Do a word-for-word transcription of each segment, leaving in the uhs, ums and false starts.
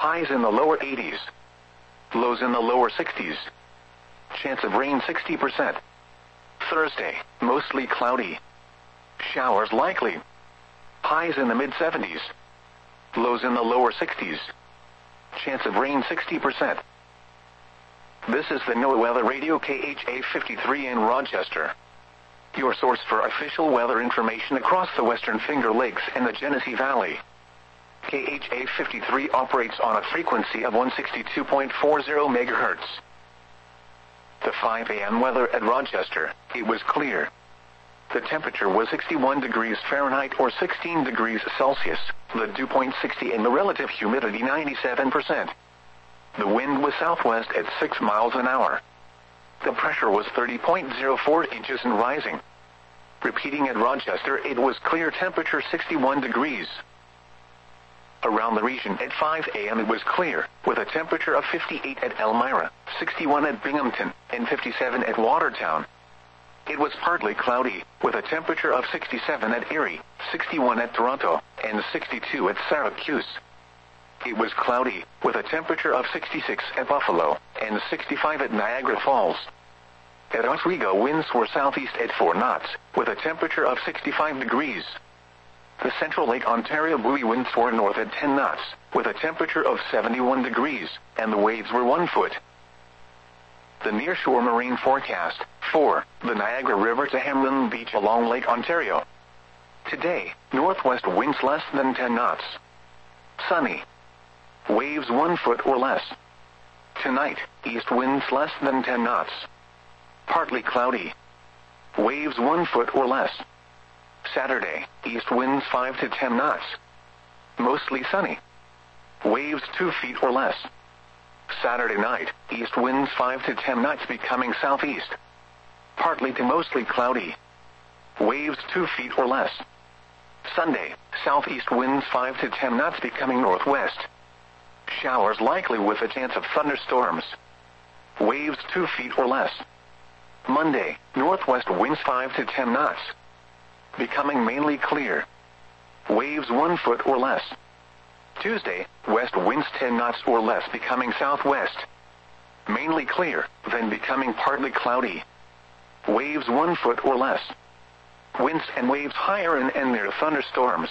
Highs in the lower eighties. Lows in the lower sixties. Chance of rain sixty percent. Thursday, mostly cloudy. Showers likely. Highs in the mid seventies. Lows in the lower sixties. Chance of rain sixty percent. This is the NOAA Weather Radio K H A fifty-three in Rochester. Your source for official weather information across the Western Finger Lakes and the Genesee Valley. K H A fifty-three operates on a frequency of one sixty-two point four zero megahertz. The five A M weather at Rochester, it was clear. The temperature was sixty-one degrees Fahrenheit or sixteen degrees Celsius, the dew point sixty and the relative humidity ninety-seven percent. The wind was southwest at six miles an hour. The pressure was thirty point zero four inches and rising. Repeating at Rochester, it was clear, temperature sixty-one degrees. Around the region at five A M it was clear, with a temperature of fifty-eight at Elmira, sixty-one at Binghamton, and fifty-seven at Watertown. It was partly cloudy, with a temperature of sixty-seven at Erie, sixty-one at Toronto, and sixty-two at Syracuse. It was cloudy, with a temperature of sixty-six at Buffalo, and sixty-five at Niagara Falls. At Oswego, winds were southeast at four knots, with a temperature of sixty-five degrees. The Central Lake Ontario buoy winds were north at ten knots, with a temperature of seventy-one degrees, and the waves were one foot. The nearshore marine forecast, for the Niagara River to Hamlin Beach along Lake Ontario. Today, northwest winds less than ten knots. Sunny. Waves one foot or less. Tonight, east winds less than ten knots. Partly cloudy. Waves one foot or less. Saturday, east winds five to ten knots. Mostly sunny. Waves two feet or less. Saturday night, east winds five to ten knots becoming southeast. Partly to mostly cloudy. Waves two feet or less. Sunday, southeast winds five to ten knots becoming northwest. Showers likely with a chance of thunderstorms. Waves two feet or less. Monday, northwest winds five to ten knots. Becoming mainly clear. Waves one foot or less. Tuesday, west winds ten knots or less becoming southwest. Mainly clear, then becoming partly cloudy. Waves one foot or less. Winds and waves higher and, and near thunderstorms.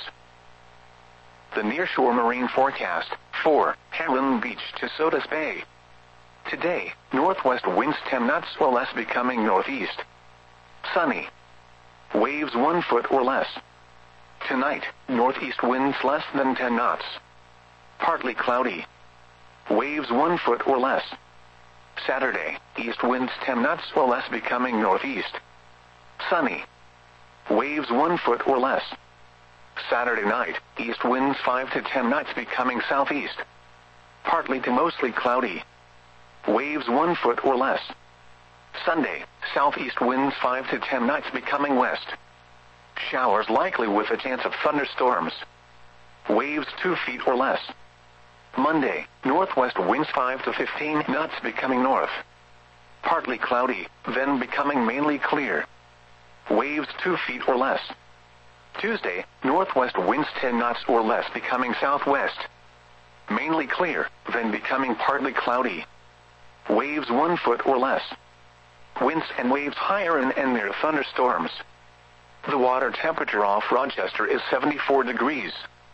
The nearshore marine forecast, for Hamlin Beach to Sodus Bay. Today, northwest winds ten knots or less becoming northeast. Sunny. Waves one foot or less. Tonight, northeast winds less than ten knots. Partly cloudy. Waves one foot or less. Saturday, east winds ten knots or less becoming northeast. Sunny. Waves one foot or less. Saturday night, east winds five to ten knots becoming southeast. Partly to mostly cloudy. Waves one foot or less. Sunday, southeast winds five to ten knots becoming west. Showers likely with a chance of thunderstorms. Waves two feet or less. Monday, northwest winds five to fifteen knots becoming north. Partly cloudy, then becoming mainly clear. Waves two feet or less. Tuesday, northwest winds ten knots or less becoming southwest. Mainly clear, then becoming partly cloudy. Waves one foot or less. Winds and waves higher and, and near thunderstorms. The water temperature off Rochester is seventy-four degrees.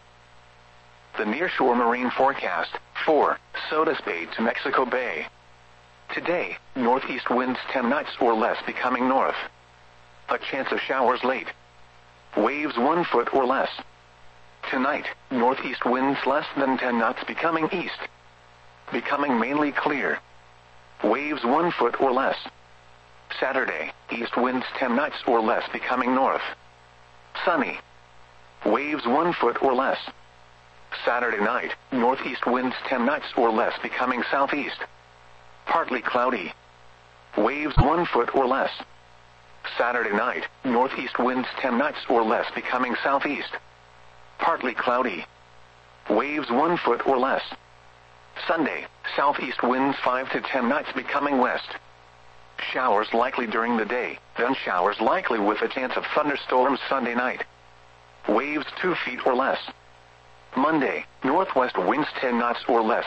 The nearshore marine forecast, for Sodus Bay to Mexico Bay. Today, northeast winds ten knots or less becoming north. A chance of showers late. Waves one foot or less. Tonight, northeast winds less than ten knots becoming east. Becoming mainly clear. Waves one foot or less. Saturday, east winds ten knots or less becoming north. Sunny. Waves one foot or less. Saturday night, northeast winds ten knots or less becoming southeast. Partly cloudy. Waves one foot or less. Saturday night, northeast winds ten knots or less becoming southeast. Partly cloudy. Waves one foot or less. Sunday, southeast winds five to ten knots becoming west. Showers likely during the day, then showers likely with a chance of thunderstorms Sunday night. Waves two feet or less. Monday, northwest winds ten knots or less